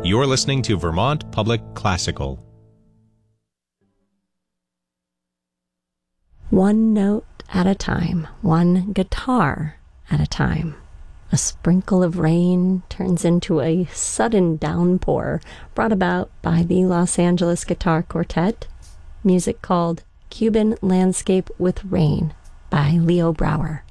You're listening to Vermont Public Classical. One note at a time, one guitar at a time. A sprinkle of rain turns into a sudden downpour brought about by the Los Angeles Guitar Quartet. Music called Cuban Landscape with Rain by Leo Brouwer.